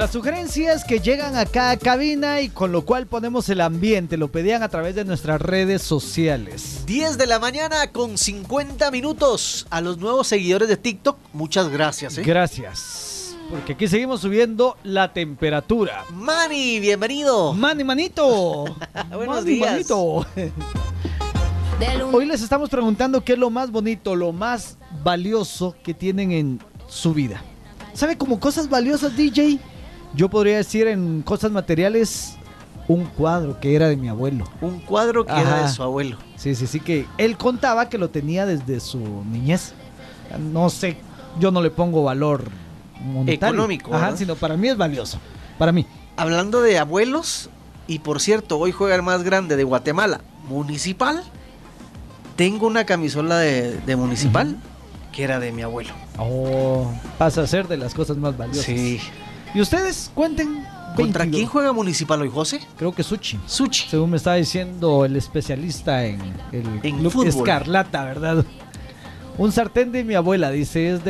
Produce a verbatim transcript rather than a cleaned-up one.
las sugerencias que llegan acá a cabina y con lo cual ponemos el ambiente, lo pedían a través de nuestras redes sociales. diez de la mañana con cincuenta minutos. A los nuevos seguidores de TikTok, muchas gracias. ¿eh? Gracias, porque aquí seguimos subiendo la temperatura. Manny, bienvenido. Manny, manito. Buenos Manny, días. manito. Hoy les estamos preguntando qué es lo más bonito, lo más valioso que tienen en su vida. ¿Sabe? Como cosas valiosas, D J, yo podría decir en cosas materiales, un cuadro que era de mi abuelo. Un cuadro que Ajá. era de su abuelo. Sí, sí, sí, que él contaba que lo tenía desde su niñez. No sé, yo no le pongo valor monetario. Económico, Ajá, ¿verdad? sino para mí es valioso. Para mí. Hablando de abuelos, y por cierto, hoy juega el más grande de Guatemala, Municipal. Tengo una camisola de, de Municipal uh-huh. que era de mi abuelo. Oh, pasa a ser de las cosas más valiosas. Sí. Y ustedes cuenten. ¿Contra veintidós. quién juega Municipal hoy, José? Creo que Suchi. Suchi. Según me estaba diciendo el especialista en el En Club fútbol. Escarlata, ¿verdad? Un sartén de mi abuela, dice, es de